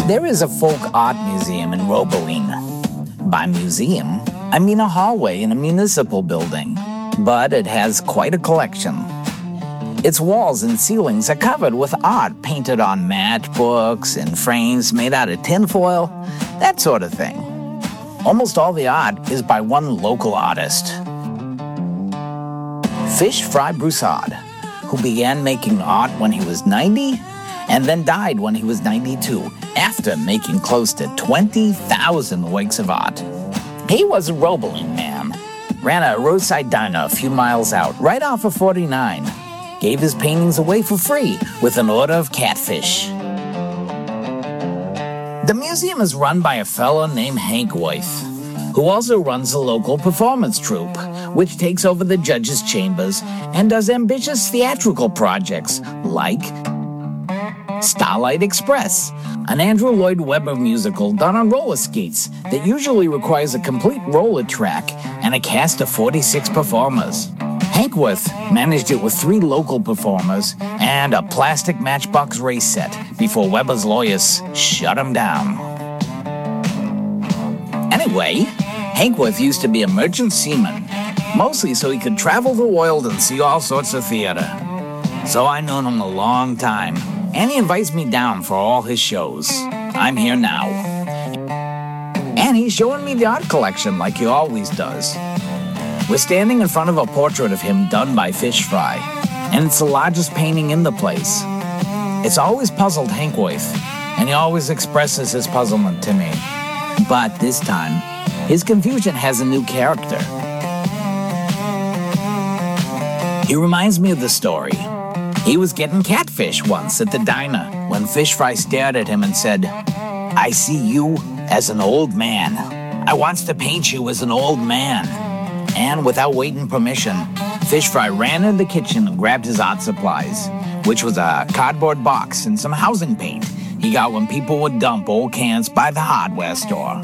There is a folk art museum in Roebeleen. By museum, I mean a hallway in a municipal building, but it has quite a collection. Its walls and ceilings are covered with art painted on matchbooks and frames made out of tinfoil, that sort of thing. Almost all the art is by one local artist, Fish Fry Broussard, who began making art when he was 90 and then died when he was 92, after making close to 20,000 works of art. He was a Roebeleen man, ran a roadside diner a few miles out, right off of 49, gave his paintings away for free with an order of catfish. The museum is run by a fellow named Hank Wythe, who also runs a local performance troupe, which takes over the judges' chambers and does ambitious theatrical projects like Starlight Express, an Andrew Lloyd Webber musical done on roller skates that usually requires a complete roller track and a cast of 46 performers. Hank Wythe managed it with 3 local performers and a plastic matchbox race set before Webber's lawyers shut him down. Anyway, Hank Wythe used to be a merchant seaman, mostly so he could travel the world and see all sorts of theater. So I've known him a long time, and he invites me down for all his shows. I'm here now. And he's showing me the art collection like he always does. We're standing in front of a portrait of him done by Fish Fry, and it's the largest painting in the place. It's always puzzled Hank Wythe, and he always expresses his puzzlement to me. But this time, his confusion has a new character. He reminds me of the story. He was getting catfish once at the diner when Fish Fry stared at him and said, "I see you as an old man. I wants to paint you as an old man." And without waiting permission, Fish Fry ran in the kitchen and grabbed his art supplies, which was a cardboard box and some housing paint he got when people would dump old cans by the hardware store.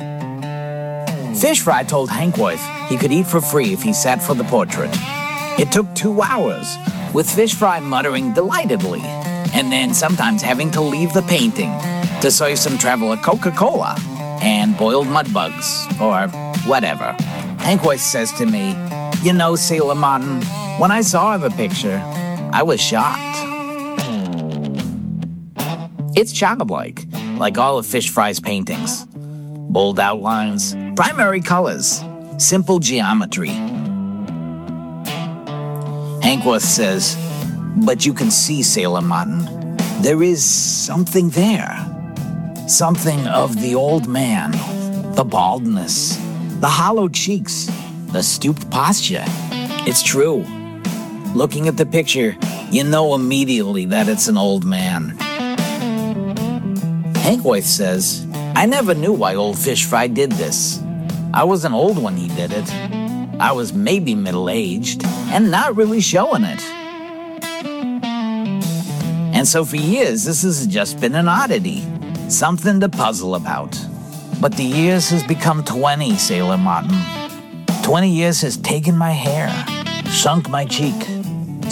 Fish Fry told Hank Wythe he could eat for free if he sat for the portrait. It took 2 hours, with Fish Fry muttering delightedly, and then sometimes having to leave the painting to serve some traveler Coca-Cola and boiled mud bugs, or whatever. Hank Wythe says to me, "You know, Sailor Martin, when I saw the picture, I was shocked." It's childlike, like all of Fish Fry's paintings. Bold outlines, primary colors, simple geometry. Hank Wythe says, "But you can see, Sailor Martin, there is something there. Something of the old man, the baldness, the hollow cheeks, the stooped posture. It's true. Looking at the picture, you know immediately that it's an old man." Hank Wythe says, "I never knew why old Fish Fry did this. I wasn't old when he did it. I was maybe middle-aged and not really showing it. And so for years, this has just been an oddity, something to puzzle about. But the years has become 20, Sailor Martin. 20 years has taken my hair, sunk my cheek,